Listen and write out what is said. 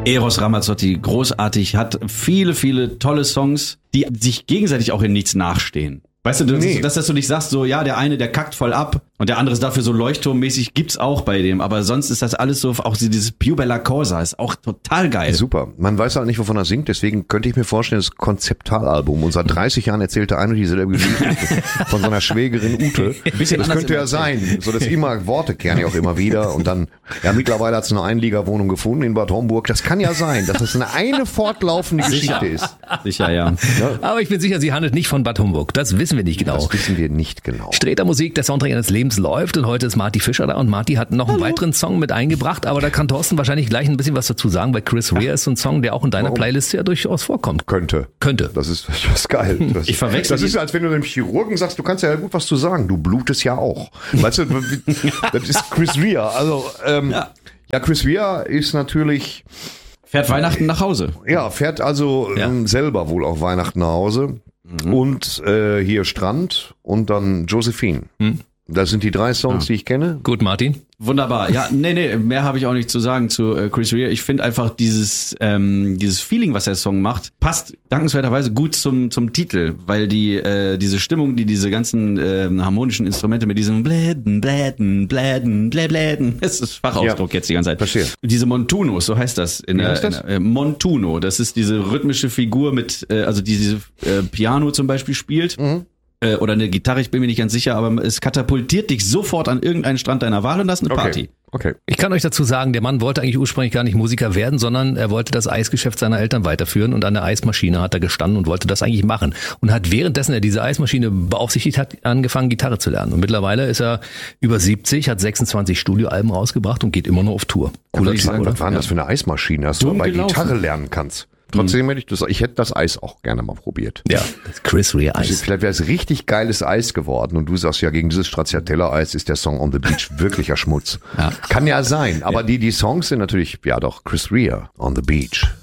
Eros Ramazzotti, großartig, hat viele, viele tolle Songs, die sich gegenseitig auch in nichts nachstehen. Weißt du, dass du nicht sagst, so, ja, der eine, der kackt voll ab und der andere ist dafür so leuchtturmmäßig, gibt's auch bei dem. Aber sonst ist das alles so, auch dieses Più Bella Cosa ist auch total geil. Super. Man weiß halt nicht, wovon er singt, deswegen könnte ich mir vorstellen, das Konzeptalalbum. Und seit 30 Jahren erzählte ein und dieselbe Geschichte von seiner Schwägerin Ute. Das könnte ja sein. So, dass immer Worte kehren ja auch immer wieder. Und dann, ja, mittlerweile hat es eine Einliegerwohnung gefunden in Bad Homburg. Das kann ja sein, dass das eine fortlaufende Geschichte ist. Sicher, ja. Aber ich bin sicher, sie handelt nicht von Bad Homburg. Das wissen wir nicht genau. Das wissen wir nicht genau. Streter Musik, der Soundtrack eines Lebens läuft und heute ist Marty Fischer da und Marty hat noch einen weiteren Song mit eingebracht, aber da kann Thorsten wahrscheinlich gleich ein bisschen was dazu sagen, weil Chris Rea ist so ein Song, der auch in deiner Playlist ja durchaus vorkommt. Könnte. Das ist geil. Ich verwechsel. Das ist, als wenn du dem Chirurgen sagst, du kannst ja gut was zu sagen, du blutest ja auch. Weißt du, das ist Chris Rea. Also, ja, Chris Rea ist natürlich... Fährt Weihnachten nach Hause. Ja, fährt also selber wohl auch Weihnachten nach Hause. Und hier Strand und dann Josephine. Das sind die 3 Songs, die ich kenne. Gut, Martin. Wunderbar. Ja, nee, mehr habe ich auch nicht zu sagen zu Chris Rea. Ich finde einfach dieses Feeling, was der Song macht, passt dankenswerterweise gut zum Titel, weil diese Stimmung, die diese ganzen harmonischen Instrumente mit diesem Bläden, das ist Fachausdruck jetzt die ganze Zeit. Verstehe. Diese Montunos, so heißt das. Montuno, das ist diese rhythmische Figur mit, also diese Piano zum Beispiel spielt. Oder eine Gitarre, ich bin mir nicht ganz sicher, aber es katapultiert dich sofort an irgendeinen Strand deiner Wahl und das ist eine Party. Okay. Ich kann euch dazu sagen, der Mann wollte eigentlich ursprünglich gar nicht Musiker werden, sondern er wollte das Eisgeschäft seiner Eltern weiterführen und an der Eismaschine hat er gestanden und wollte das eigentlich machen. Und hat währenddessen er diese Eismaschine beaufsichtigt hat, angefangen Gitarre zu lernen. Und mittlerweile ist er über 70, hat 26 Studioalben rausgebracht und geht immer noch auf Tour. Cooler Typ, was war denn das für eine Eismaschine, dass du bei Gitarre lernen kannst? Trotzdem hätte ich hätte das Eis auch gerne mal probiert. Ja, das Chris Rea Eis. Vielleicht wäre es richtig geiles Eis geworden und du sagst ja, gegen dieses Stracciatella-Eis ist der Song On the Beach wirklicher Schmutz. Ja. Kann ja sein, aber die Songs sind natürlich, ja doch, Chris Rea On the Beach.